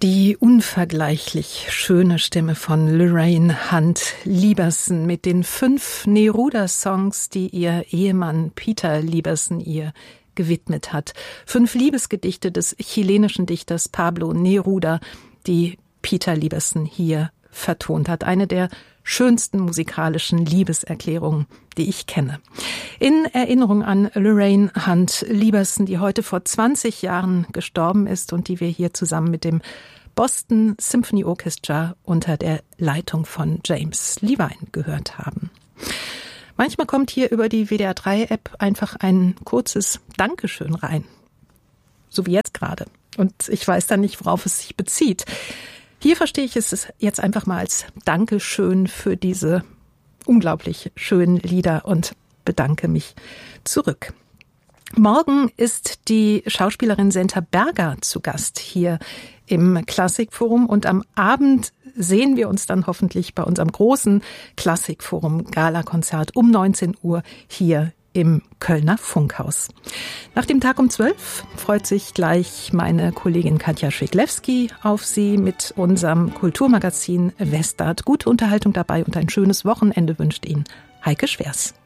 Die unvergleichlich schöne Stimme von Lorraine Hunt Liebersen mit den 5 Neruda-Songs, die ihr Ehemann Peter Liebersen ihr gewidmet hat. 5 Liebesgedichte des chilenischen Dichters Pablo Neruda, die Peter Liebersen hier vertont hat. Eine der schönsten musikalischen Liebeserklärungen, die ich kenne. In Erinnerung an Lorraine Hunt Liebersen, die heute vor 20 Jahren gestorben ist und die wir hier zusammen mit dem Boston Symphony Orchestra unter der Leitung von James Levine gehört haben. Manchmal kommt hier über die WDR3-App einfach ein kurzes Dankeschön rein. So wie jetzt gerade. Und ich weiß dann nicht, worauf es sich bezieht. Hier verstehe ich es jetzt einfach mal als Dankeschön für diese unglaublich schönen Lieder und bedanke mich zurück. Morgen ist die Schauspielerin Senta Berger zu Gast hier im Klassikforum und am Abend sehen wir uns dann hoffentlich bei unserem großen Klassikforum-Gala-Konzert um 19 Uhr hier im Kölner Funkhaus. Nach dem Tag um 12 freut sich gleich meine Kollegin Katja Schiglewski auf Sie mit unserem Kulturmagazin Westart. Gute Unterhaltung dabei und ein schönes Wochenende wünscht Ihnen Heike Schwers.